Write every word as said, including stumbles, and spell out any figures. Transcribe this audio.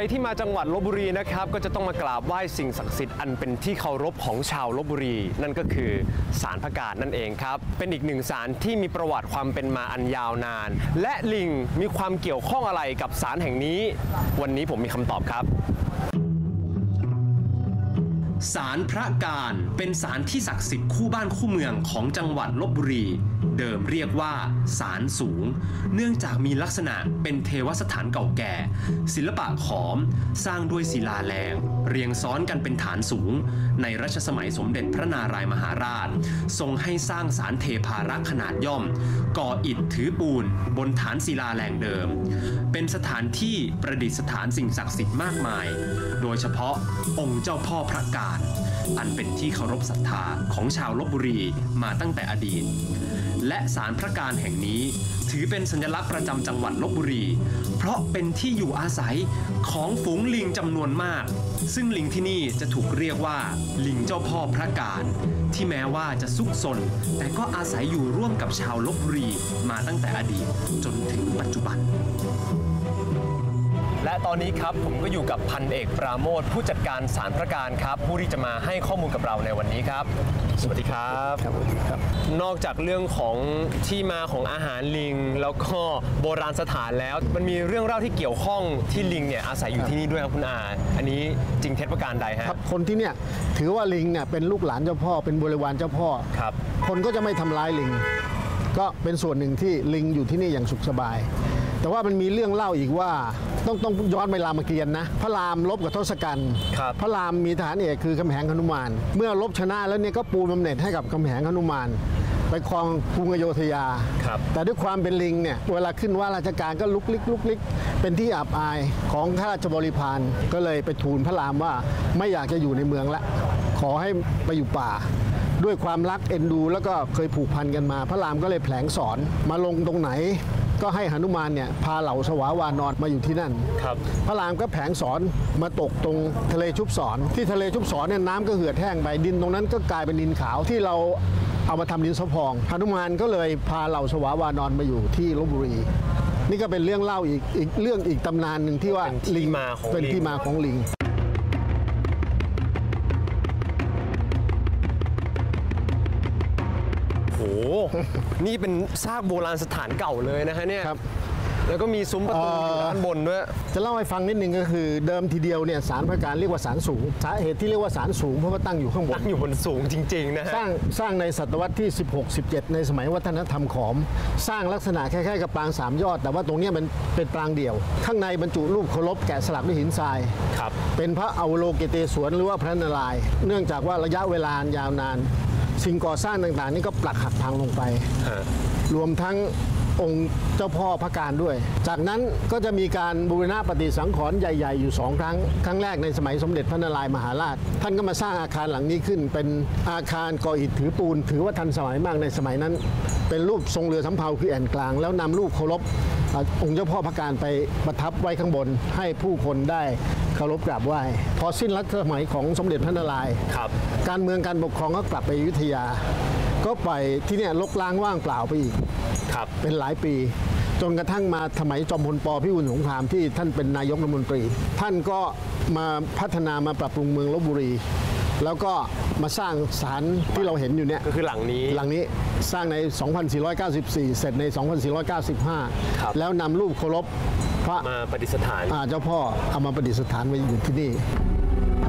ที่มาจังหวัดลพบุรีนะครับก็จะต้องมากราบไหว้สิ่งศักดิ์สิทธิ์อันเป็นที่เคารพของชาวลพบุรีนั่นก็คือศาลพระการนั่นเองครับเป็นอีกหนึ่งศาลที่มีประวัติความเป็นมาอันยาวนานและลิงมีความเกี่ยวข้องอะไรกับศาลแห่งนี้วันนี้ผมมีคำตอบครับศาลพระการเป็นศาลที่ศักดิ์สิทธิ์คู่บ้านคู่เมืองของจังหวัดลพบุรีเดิมเรียกว่าศาลสูงเนื่องจากมีลักษณะเป็นเทวสถานเก่าแก่ศิลปะขอมสร้างด้วยศิลาแรงเรียงซ้อนกันเป็นฐานสูงในรัชสมัยสมเด็จพระนารายมหาราชทรงให้สร้างศาลเทพารักษ์ขนาดย่อมก่ออิฐถือปูนบนฐานศิลาแรงเดิมเป็นสถานที่ประดิษฐานสิ่งศักดิ์สิทธิ์มากมายโดยเฉพาะองค์เจ้าพ่อพระการอันเป็นที่เคารพศรัทธาของชาวลพบุรีมาตั้งแต่อดีตและศาลพระการแห่งนี้ถือเป็นสัญลักษณ์ประจำจังหวัดลพบุรีเพราะเป็นที่อยู่อาศัยของฝูงลิงจำนวนมากซึ่งลิงที่นี่จะถูกเรียกว่าลิงเจ้าพ่อพระการที่แม้ว่าจะซุกซนแต่ก็อาศัยอยู่ร่วมกับชาวลพบุรีมาตั้งแต่อดีตจนถึงปัจจุบันและตอนนี้ครับผมก็อยู่กับพันเอกปราโมทผู้จัดการศาลพระการครับผู้ที่จะมาให้ข้อมูลกับเราในวันนี้ครับสวัสดีครับครับครับนอกจากเรื่องของที่มาของอาหารลิงแล้วก็โบราณสถานแล้วมันมีเรื่องเล่าที่เกี่ยวข้องที่ลิงเนี่ยอาศัยอยู่ที่นี่ด้วยครับคุณอาอันนี้จริงเท็จประการใดฮะครับคนที่เนี่ยถือว่าลิงเนี่ยเป็นลูกหลานเจ้าพ่อเป็นบริวารเจ้าพ่อครับคนก็จะไม่ทำร้ายลิงก็เป็นส่วนหนึ่งที่ลิงอยู่ที่นี่อย่างสุขสบายแต่ว่ามันมีเรื่องเล่าอีกว่าต้องต้องย้อนไปรามเกียรติ์นะพระรามรบกับทศกัณฐ์พระรามมีทหารเอกคือกำแหงหนุมานเมื่อรบชนะแล้วเนี่ยก็ปูบำเหน็จให้กับกำแหงหนุมานไปครองกรุงอโยธยาแต่ด้วยความเป็นลิงเนี่ยเวลาขึ้นว่าราชการก็ลุกลิกลุกลิกเป็นที่อับอายของข้าราชบริพารก็เลยไปทูลพระรามว่าไม่อยากจะอยู่ในเมืองละขอให้ไปอยู่ป่าด้วยความรักเอ็นดูแล้วก็เคยผูกพันกันมาพระรามก็เลยแผลงสอนมาลงตรงไหนก็ให้หนุมานเนี่ยพาเหล่าสวาวานอนมาอยู่ที่นั่นพระรามก็แผลงสอนมาตกตรงทะเลชุบสอนที่ทะเลชุบสอนเนี่ยน้ำก็เหือดแห้งไปดินตรงนั้นก็กลายเป็นดินขาวที่เราเอามาทำดินสะพองหนุมานก็เลยพาเหล่าสวาวานอนมาอยู่ที่ลพบุรีนี่ก็เป็นเรื่องเล่าอีกอีกเรื่องอีกตำนานหนึ่งที่ว่าลิงเป็นที่มาของลิงโอ้นี่เป็นซากโบราณสถานเก่าเลยนะฮะเนี่ยครับแล้วก็มีซุ้มประตูอยู่ด้านบนด้วยจะเล่าให้ฟังนิดนึงก็คือเดิมทีเดียวเนี่ยศาลพระการเรียกว่าศาลสูงสาเหตุที่เรียกว่าศาลสูงเพราะว่าตั้งอยู่ข้างบนตั้งอยู่บนสูงจริงๆนะฮะสร้างสร้างในศตวรรษที่สิบหก สิบเจ็ดในสมัยวัฒนธรรมขอมสร้างลักษณะคล้ายๆกับปรางสามยอดแต่ว่าตรงนี้มันเป็นปรางเดี่ยวข้างในบรรจุรูปเคารพแกะสลักด้วยหินทรายครับเป็นพระอวโลกิเตศวรหรือว่าพระนารายณ์เนื่องจากว่าระยะเวลายาวนานสิ่งก่อสร้างต่างๆนี่ก็ปรักหักพังลงไปรวมทั้งองค์เจ้าพ่อพระการด้วยจากนั้นก็จะมีการบูรณะปฏิสังขรณ์ใหญ่ๆอยู่สองครั้งครั้งแรกในสมัยสมเด็จพระนารายมหาราชท่านก็มาสร้างอาคารหลังนี้ขึ้นเป็นอาคารก่ออิฐถือปูนถือว่าทันสมัยมากในสมัยนั้นเป็นรูปทรงเรือสำเภาคือแอ่นกลางแล้วนำรูปเคารพองค์เจ้าพ่อพระการไปประทับไว้ข้างบนให้ผู้คนได้เคารพกราบไหว้พอสิ้นรัชสมัยของสมเด็จพระนารายณ์การเมืองการปกครองก็กลับไปอยุธยาก็ไปที่เนี่ยลกล้างว่างเปล่าไปอีกเป็นหลายปีจนกระทั่งมาสมัยจอมพลป.พิบูลสงครามที่ท่านเป็นนายกรัฐมนตรีท่านก็มาพัฒนามาปรับปรุงเมืองลพบุรีแล้วก็มาสร้างศาลที่เราเห็นอยู่เนี่ยก็คือหลังนี้หลังนี้สร้างใน สองพันสี่ร้อยเก้าสิบสี่ เสร็จใน สองพันสี่ร้อยเก้าสิบห้า แล้วนำรูปเคารพพระมาประดิษฐานเจ้าพ่อเอามาประดิษฐานไว้อยู่ที่นี่